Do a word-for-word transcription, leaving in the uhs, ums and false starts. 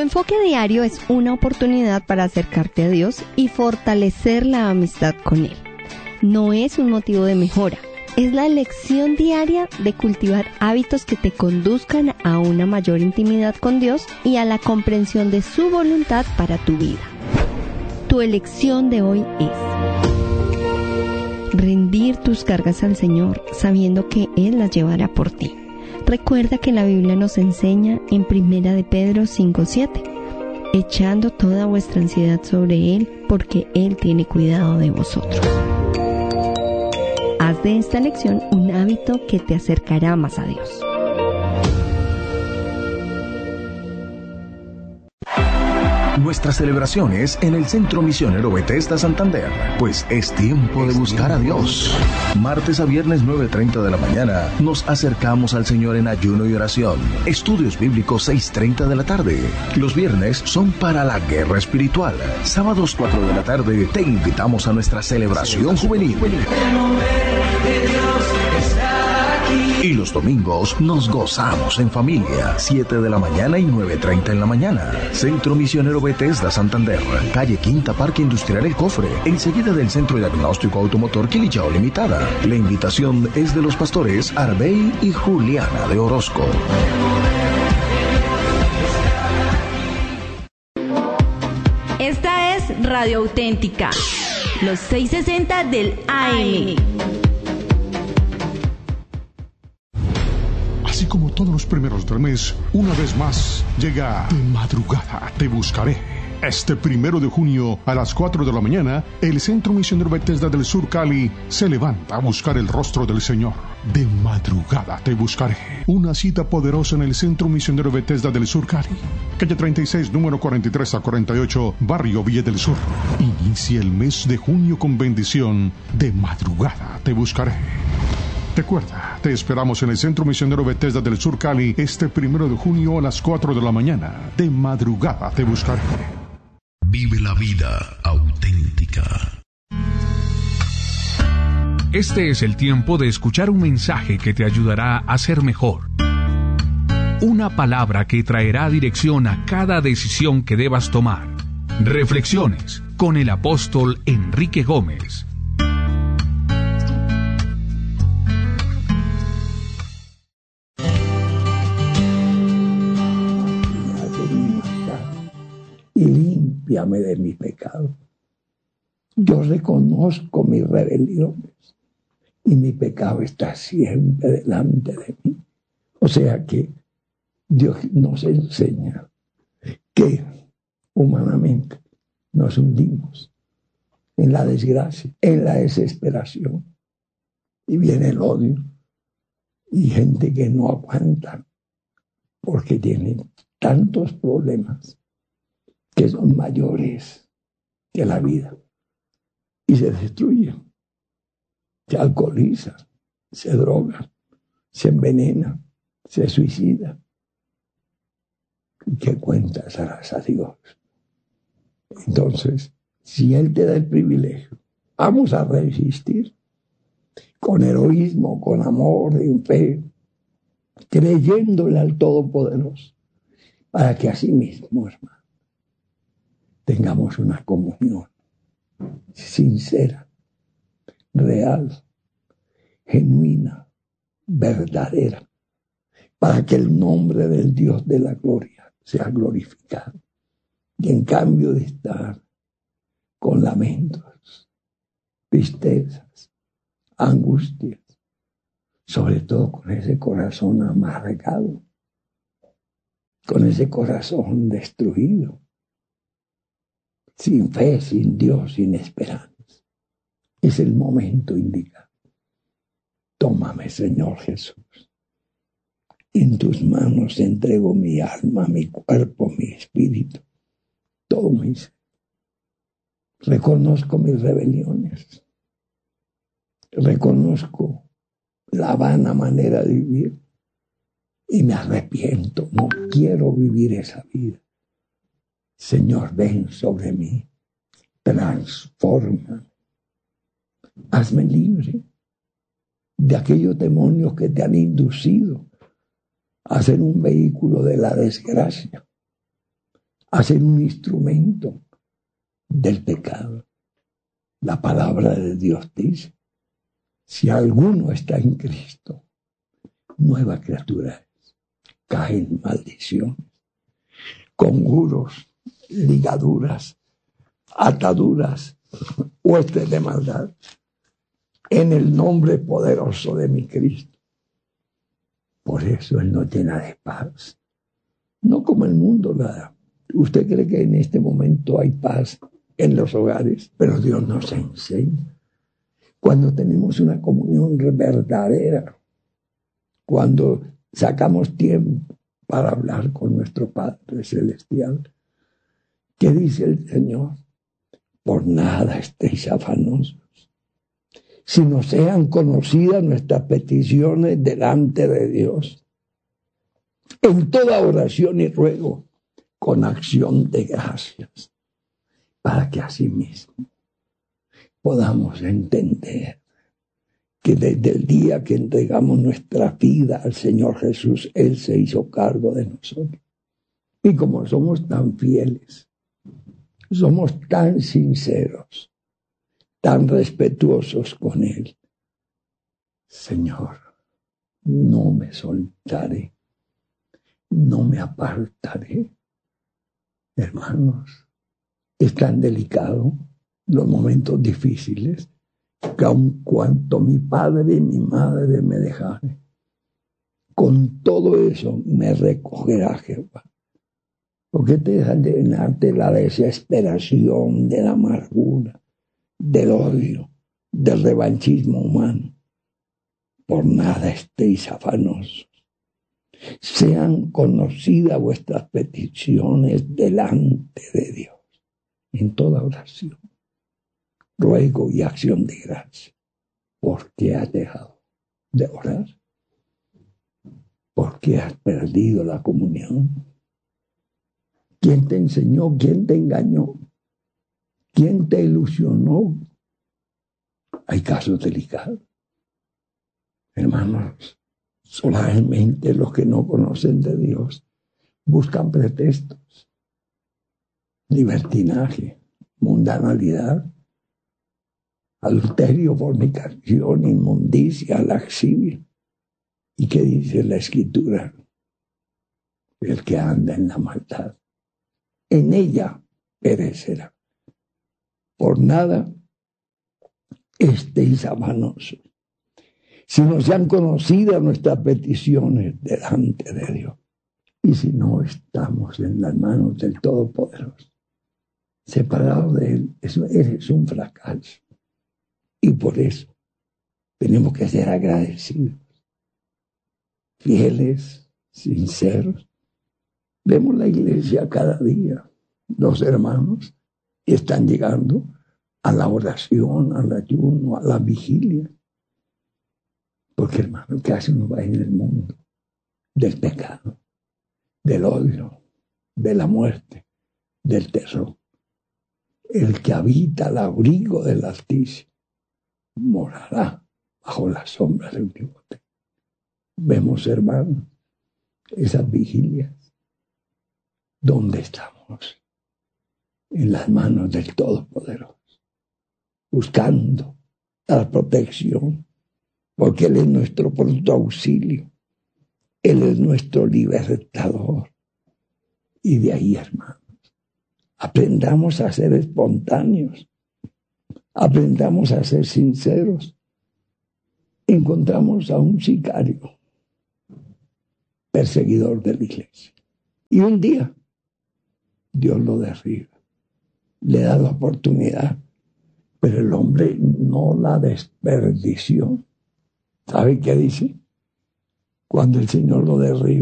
enfoque diario es una oportunidad para acercarte a Dios y fortalecer la amistad con Él. No es un motivo de mejora, es la elección diaria de cultivar hábitos que te conduzcan a una mayor intimidad con Dios y a la comprensión de su voluntad para tu vida. Tu elección de hoy es rendir tus cargas al Señor, sabiendo que Él las llevará por ti. Recuerda que la Biblia nos enseña en Primera de Pedro cinco siete, echando toda vuestra ansiedad sobre Él, porque Él tiene cuidado de vosotros. Haz de esta lección un hábito que te acercará más a Dios. Nuestras celebraciones en el Centro Misionero Bethesda Santander, pues es tiempo de buscar a Dios. Martes a viernes nueve y media de la mañana nos acercamos al Señor en ayuno y oración. Estudios bíblicos seis y media de la tarde. Los viernes son para la guerra espiritual. Sábados cuatro de la tarde te invitamos a nuestra celebración juvenil. Y los domingos nos gozamos en familia, siete de la mañana y nueve y media en la mañana. Centro Misionero Bethesda Santander, calle Quinta, Parque Industrial El Cofre, enseguida del Centro Diagnóstico Automotor Quilichao Limitada. La invitación es de los pastores Arbey y Juliana de Orozco. Esta es Radio Auténtica, los seiscientos sesenta del A M. Así como todos los primeros del mes, una vez más llega De Madrugada Te Buscaré. Este primero de junio a las cuatro de la mañana, el Centro Misionero Bethesda del Sur Cali se levanta a buscar el rostro del Señor. De Madrugada Te Buscaré. Una cita poderosa en el Centro Misionero Bethesda del Sur Cali. Calle treinta y seis, número cuarenta y tres a cuarenta y ocho, Barrio Villa del Sur. Inicia el mes de junio con bendición. De Madrugada Te Buscaré. Recuerda, te esperamos en el Centro Misionero Bethesda del Sur Cali este primero de junio a las cuatro de la mañana. De Madrugada Te Buscaré. Vive la vida auténtica. Este es el tiempo de escuchar un mensaje que te ayudará a ser mejor. Una palabra que traerá dirección a cada decisión que debas tomar. Reflexiones con el apóstol Enrique Gómez. Y límpiame de mi pecado. Yo reconozco mis rebeliones y mi pecado está siempre delante de mí. O sea que Dios nos enseña que humanamente nos hundimos en la desgracia, en la desesperación, y viene el odio y gente que no aguanta porque tiene tantos problemas que son mayores que la vida, y se destruyen, se alcoholizan, se drogan, se envenenan, se suicidan. ¿Qué cuentas harás a Dios? Entonces, si Él te da el privilegio, vamos a resistir con heroísmo, con amor, en fe, creyéndole al Todopoderoso, para que así mismo, hermano, tengamos una comunión sincera, real, genuina, verdadera, para que el nombre del Dios de la gloria sea glorificado. Y en cambio de estar con lamentos, tristezas, angustias, sobre todo con ese corazón amargado, con ese corazón destruido, sin fe, sin Dios, sin esperanza, es el momento indicado. Tómame, Señor Jesús. En tus manos entrego mi alma, mi cuerpo, mi espíritu, todo mi ser. Reconozco mis rebeliones. Reconozco la vana manera de vivir. Y me arrepiento. No quiero vivir esa vida. Señor, ven sobre mí. Transforma. Hazme libre de aquellos demonios que te han inducido a ser un vehículo de la desgracia, a ser un instrumento del pecado. La palabra de Dios dice, si alguno está en Cristo, nueva criatura es. Caen maldiciones, conjuros, ligaduras, ataduras, huestes de maldad, en el nombre poderoso de mi Cristo. Por eso Él nos llena de paz. No como el mundo la da. Usted cree que en este momento hay paz en los hogares, pero Dios nos enseña. Cuando tenemos una comunión verdadera, cuando sacamos tiempo para hablar con nuestro Padre Celestial, ¿qué dice el Señor? Por nada estéis afanosos, sino sean conocidas nuestras peticiones delante de Dios, en toda oración y ruego, con acción de gracias, para que asimismo podamos entender que desde el día que entregamos nuestra vida al Señor Jesús, Él se hizo cargo de nosotros. Y como somos tan fieles, somos tan sinceros, tan respetuosos con Él, Señor, no me soltaré, no me apartaré. Hermanos, es tan delicado los momentos difíciles, que aun cuanto mi padre y mi madre me dejaren, con todo eso me recogerá Jehová. ¿Por qué te dejan de llenarte la desesperación, de la amargura, del odio, del revanchismo humano? Por nada estéis afanosos. Sean conocidas vuestras peticiones delante de Dios, en toda oración, ruego y acción de gracia. ¿Por qué has dejado de orar? ¿Por qué has perdido la comunión? ¿Quién te enseñó? ¿Quién te engañó? ¿Quién te ilusionó? Hay casos delicados. Hermanos, solamente los que no conocen de Dios buscan pretextos, libertinaje, mundanalidad, adulterio, fornicación, inmundicia, laxivia. ¿Y qué dice la Escritura? El que anda en la maldad, en ella perecerá. Por nada estéis afanosos, sino sean conocidas nuestras peticiones delante de Dios. Y si no estamos en las manos del Todopoderoso, separados de Él, eso es un fracaso. Y por eso tenemos que ser agradecidos, fieles, sinceros. Vemos la iglesia cada día. Los hermanos están llegando a la oración, al ayuno, a la vigilia. Porque, hermano, ¿qué hace uno va en el mundo? Del pecado, del odio, de la muerte, del terror. El que habita al abrigo del Altísimo morará bajo la sombra del Omnipotente. Vemos, hermanos, esas vigilias. ¿Dónde estamos? En las manos del Todopoderoso, buscando la protección, porque Él es nuestro pronto auxilio, Él es nuestro libertador. Y de ahí, hermanos, aprendamos a ser espontáneos, aprendamos a ser sinceros. Encontramos a un sicario, perseguidor de la iglesia, y un día Dios lo derriba, le da la oportunidad, pero el hombre no la desperdició. ¿Sabe qué dice? Cuando el Señor lo derriba,